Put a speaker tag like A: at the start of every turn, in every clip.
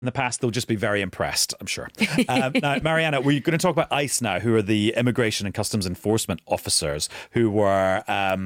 A: in the past, they'll just be very impressed, I'm sure. Now, Mariana, we're going to talk about ICE now, who are the Immigration and Customs Enforcement officers who were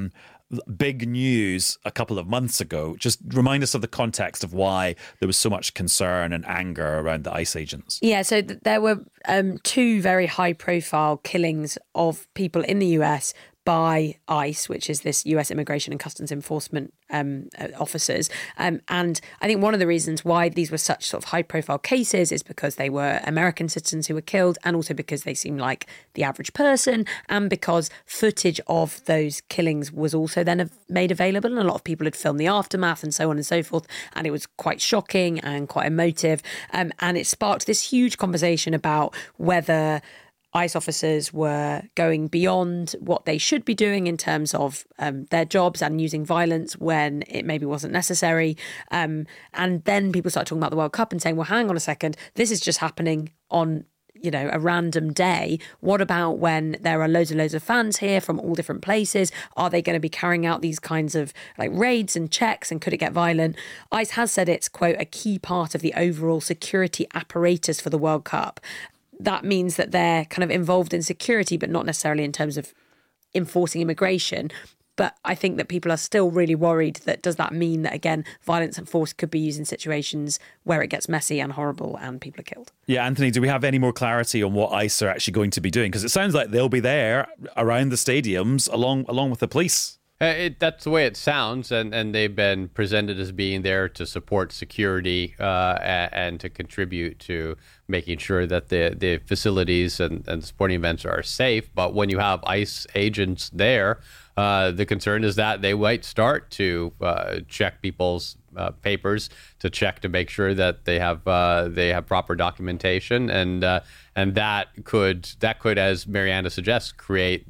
A: big news a couple of months ago. Just remind us of the context of why there was so much concern and anger around the ICE agents.
B: Yeah, so there were two very high-profile killings of people in the US by ICE, which is this US Immigration and Customs Enforcement officers. And I think one of the reasons why these were such sort of high-profile cases is because they were American citizens who were killed, and also because they seemed like the average person, and because footage of those killings was also then made available, and a lot of people had filmed the aftermath and so on and so forth, and it was quite shocking and quite emotive. And it sparked this huge conversation about whether ICE officers were going beyond what they should be doing in terms of their jobs and using violence when it maybe wasn't necessary. And then people start talking about the World Cup and saying, well, hang on a second, this is just happening on, a random day. What about when there are loads and loads of fans here from all different places? Are they going to be carrying out these kinds of raids and checks, and could it get violent? ICE has said it's, quote, a key part of the overall security apparatus for the World Cup. That means that they're kind of involved in security, but not necessarily in terms of enforcing immigration. But I think that people are still really worried that does that mean that, again, violence and force could be used in situations where it gets messy and horrible and people are killed?
A: Yeah, Anthony, do we have any more clarity on what ICE are actually going to be doing? Because it sounds like they'll be there around the stadiums along with the police.
C: That's the way it sounds, and they've been presented as being there to support security and to contribute to making sure that the facilities and sporting events are safe. But when you have ICE agents there, the concern is that they might start to check people's papers, to check to make sure that they have proper documentation, and that could, as Mariana suggests, create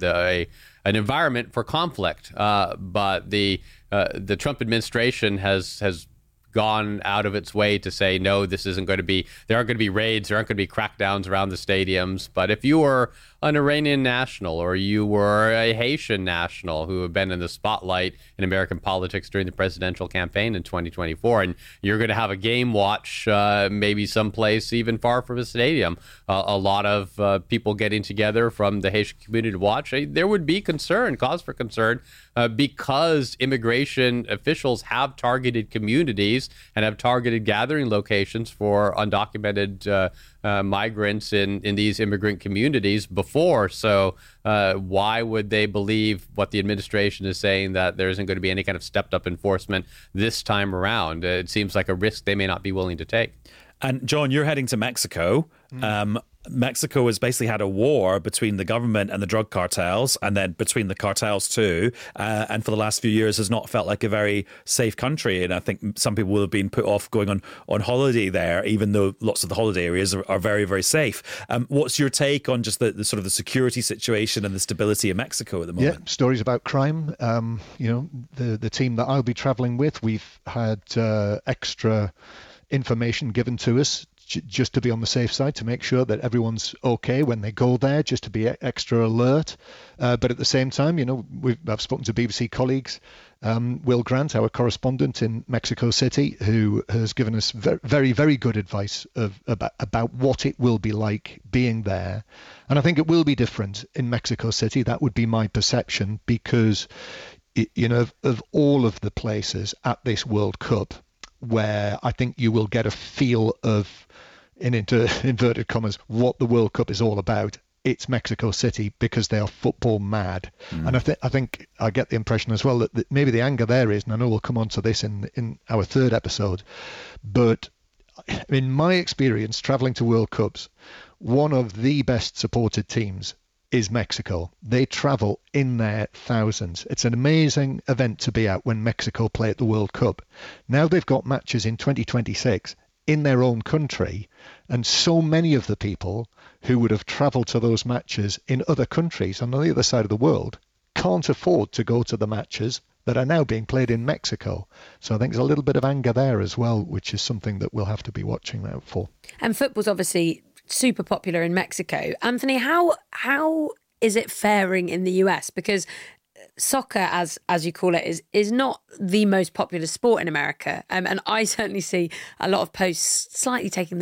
C: an environment for conflict. But the Trump administration has gone out of its way to say, no, this isn't going to be, there aren't going to be raids, there aren't going to be crackdowns around the stadiums. But if you were an Iranian national or you were a Haitian national who have been in the spotlight in American politics during the presidential campaign in 2024, and you're going to have a game watch maybe someplace even far from a stadium, a lot of people getting together from the Haitian community to watch, there would be cause for concern, because immigration officials have targeted communities and have targeted gathering locations for undocumented migrants in these immigrant communities before. So why would they believe what the administration is saying, that there isn't going to be any kind of stepped up enforcement this time around? It seems like a risk they may not be willing to take.
A: And John, you're heading to Mexico. Mexico has basically had a war between the government and the drug cartels, and then between the cartels too. And for the last few years has not felt like a very safe country. And I think some people will have been put off going on holiday there, even though lots of the holiday areas are very, very safe. What's your take on just the sort of the security situation and the stability of Mexico at the moment?
D: Yeah, stories about crime. The team that I'll be traveling with, we've had extra information given to us just to be on the safe side, to make sure that everyone's okay when they go there, just to be extra alert. But at the same time, I've spoken to BBC colleagues, Will Grant, our correspondent in Mexico City, who has given us very, very good advice about what it will be like being there. And I think it will be different in Mexico City. That would be my perception, because, of all of the places at this World Cup where I think you will get a feel of, in inverted commas, what the World Cup is all about, it's Mexico City, because they are football mad. And I think I get the impression as well that maybe the anger there is, and I know we'll come on to this in our third episode, but in my experience traveling to World Cups, one of the best supported teams is Mexico. They travel in their thousands. It's an amazing event to be at when Mexico play at the World Cup. Now they've got matches in 2026 in their own country, and so many of the people who would have travelled to those matches in other countries on the other side of the world can't afford to go to the matches that are now being played in Mexico. So I think there's a little bit of anger there as well, which is something that we'll have to be watching out for.
B: And football's obviously super popular in Mexico. Anthony, how is it faring in the US? Because soccer, as you call it, is not the most popular sport in America. And I certainly see a lot of posts slightly taking